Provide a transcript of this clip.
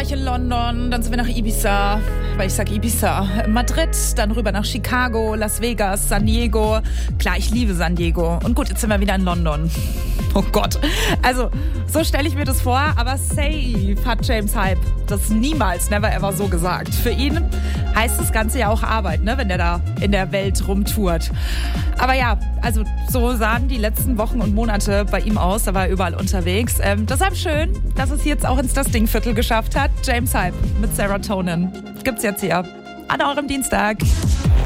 ich in London, dann sind wir nach Ibiza, weil ich sag Ibiza, Madrid, dann rüber nach Chicago, Las Vegas, San Diego. Klar, ich liebe San Diego. Und gut, jetzt sind wir wieder in London. Oh Gott. Also, so stelle ich mir das vor, aber safe hat James Hype das niemals, never ever so gesagt. Für ihn heißt das Ganze ja auch Arbeit, ne, wenn der da in der Welt rumtourt. Aber ja, also so sahen die letzten Wochen und Monate bei ihm aus. Da war er überall unterwegs. Deshalb schön, dass es jetzt auch ins Das Ding-Viertel geschafft hat. James Hype mit Serotonin. Gibt's jetzt hier an eurem Dienstag.